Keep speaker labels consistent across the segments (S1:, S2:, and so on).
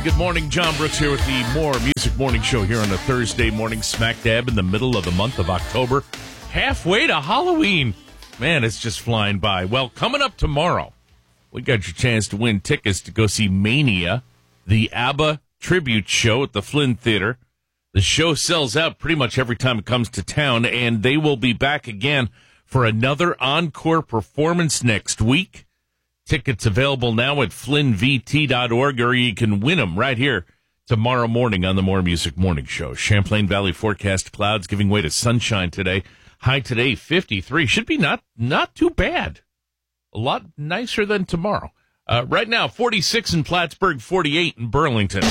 S1: Good morning. John Brooks here with the More Music Morning Show here on a Thursday morning, smack dab in the middle of the month of October. Halfway to Halloween. Man, it's just flying by. Well, coming up tomorrow, we got your chance to win tickets to go see Mania, the ABBA tribute show at the Flynn Theater. The show sells out pretty much every time it comes to town, and they will be back again for another encore performance next week. Tickets available now at flynnvt.org, or you can win them right here tomorrow morning on the More Music Morning Show. Champlain Valley forecast clouds giving way to sunshine today. High today, 53. Should be not too bad. A lot nicer than tomorrow. Right now, 46 in Plattsburgh, 48 in Burlington.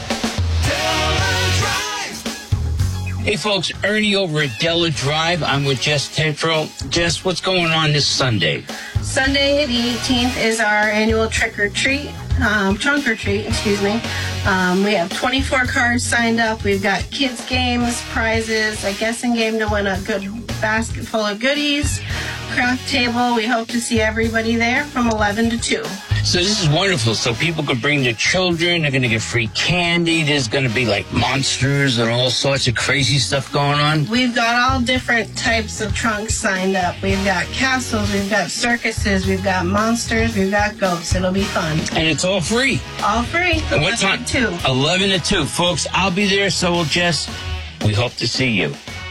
S2: Hey folks, Ernie over at Della Drive. I'm with Jess Tetro. Jess, what's going on this Sunday?
S3: Sunday the 18th is our annual trunk or treat, excuse me. We have 24 cars signed up. We've got kids games, prizes, a guessing game to win a good basket full of goodies, craft table. We hope to see everybody there from 11 to 2.
S2: So this is wonderful. So people can bring their children. They're going to get free candy. There's going to be like monsters and all sorts of crazy stuff going on.
S3: We've got all different types of trunks signed up. We've got castles, we've got circuses, we've got monsters, we've got goats. It'll be fun.
S2: And it's all free.
S3: All free.
S2: And what time?
S3: 2.
S2: 11 to 2. Folks, I'll be there. So will Jess. We hope to see you.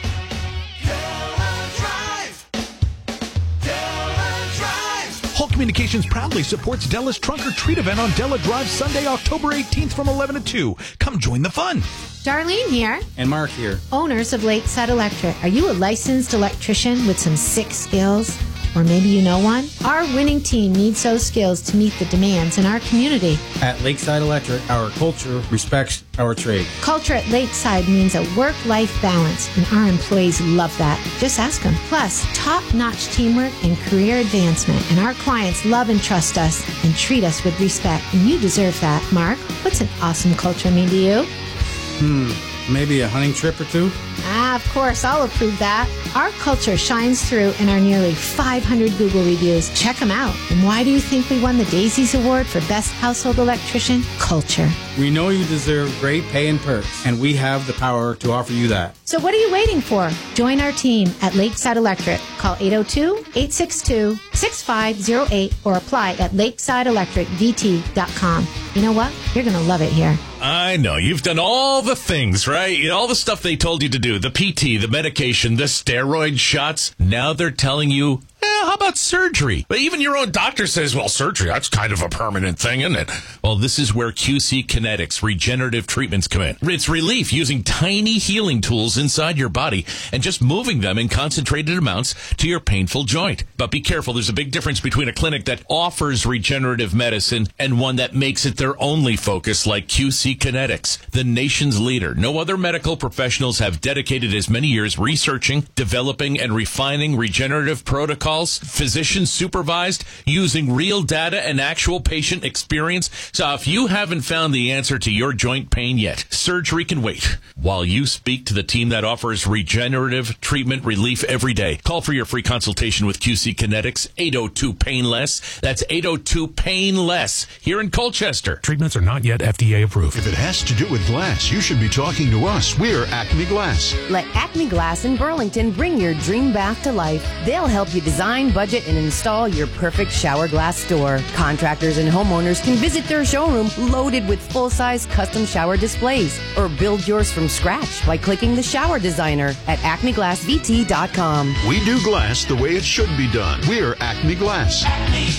S4: Hall Communications proudly supports Della's Trunk or Treat event on Della Drive Sunday, October 18th from 11 to 2. Come join the fun.
S5: Darlene here.
S6: And Mark here.
S5: Owners of Lakeside Electric. Are you a licensed electrician with some sick skills? Or maybe you know one? Our winning team needs those skills to meet the demands in our community.
S6: At Lakeside Electric, our culture respects our trade.
S5: Culture at Lakeside means a work-life balance, and our employees love that. Just ask them. Plus, top-notch teamwork and career advancement, and our clients love and trust us and treat us with respect, and you deserve that. Mark, what's an awesome culture mean to you?
S6: Maybe a hunting trip or two?
S5: Of course, I'll approve that. Our culture shines through in our nearly 500 Google reviews. Check them out. And why do you think we won the Daisies Award for Best Household Electrician? Culture.
S6: We know you deserve great pay and perks, and we have the power to offer you that.
S5: So what are you waiting for? Join our team at Lakeside Electric. Call 802-862-6508 or apply at lakesideelectricvt.com. You know what? You're going to love it here.
S1: I know. You've done all the things, right? All the stuff they told you to do. The PT, the medication, the steroid shots. Now they're telling you, how about surgery? But even your own doctor says, well, surgery, that's kind of a permanent thing, isn't it? Well, this is where QC Kinetics regenerative treatments come in. It's relief using tiny healing tools inside your body and just moving them in concentrated amounts to your painful joint. But be careful. There's a big difference between a clinic that offers regenerative medicine and one that makes it their only focus, like QC Kinetics, the nation's leader. No other medical professionals have dedicated as many years researching, developing, and refining regenerative protocols, physician supervised, using real data and actual patient experience. So if you haven't found the answer to your joint pain yet, surgery can wait while you speak to the team that offers regenerative treatment relief every day. Call for your free consultation with QC Kinetics, 802-PAIN-LESS. That's 802-PAIN-LESS here in Colchester.
S4: Treatments are not yet FDA approved.
S7: If it has to do with glass, you should be talking to us. We're Acme Glass.
S8: Let Acme Glass in Burlington bring your dream bath to life. They'll help you design, budget, and install your perfect shower glass door. Contractors and homeowners can visit their showroom loaded with full-size custom shower displays, or build yours from scratch by clicking the shower designer at acmeglassvt.com.
S7: We do glass the way it should be done. We're Acme Glass.